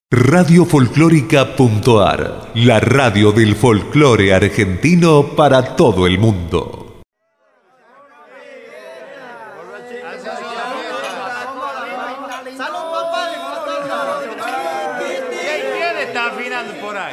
Radiofolclórica.ar, la radio del folclore argentino para todo el mundo. ¿Quién está afinando por ahí?